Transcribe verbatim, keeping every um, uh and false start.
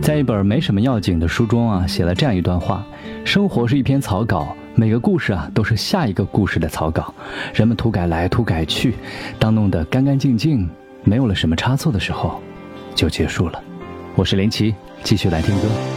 在一本没什么要紧的书中啊，写了这样一段话：生活是一篇草稿，每个故事啊都是下一个故事的草稿，人们涂改来涂改去，当弄得干干净净，没有了什么差错的时候，就结束了。我是林奇，继续来听歌。